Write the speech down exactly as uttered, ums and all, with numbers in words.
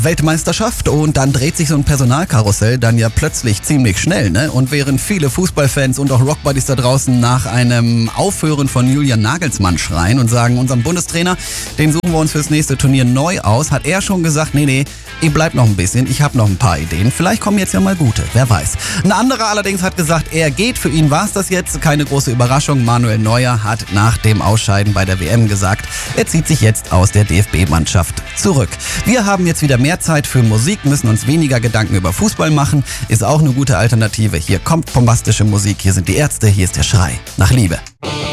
Weltmeisterschaft und dann dreht sich so ein Personalkarussell dann ja plötzlich ziemlich schnell, ne? Und während viele Fußballfans und auch Rockbuddies da draußen nach einem Aufhören von Julian Nagelsmann schreien und sagen, unseren Bundestrainer, den suchen wir uns fürs nächste Turnier neu aus, hat er schon gesagt, nee, nee, ihr bleibt noch ein bisschen, ich habe noch ein paar Ideen, vielleicht kommen jetzt ja mal gute, wer weiß. Ein anderer allerdings hat gesagt, er geht, für ihn war es das jetzt, keine große Überraschung, Manuel Neuer hat nach dem Ausscheiden bei der W M gesagt, er zieht sich jetzt aus der D F B-Mannschaft zurück. Wir haben jetzt wieder mehr Zeit für Musik, müssen uns weniger Gedanken über Fußball machen, ist auch eine gute Alternative. Hier kommt bombastische Musik, hier sind die Ärzte, hier ist der Schrei nach Liebe.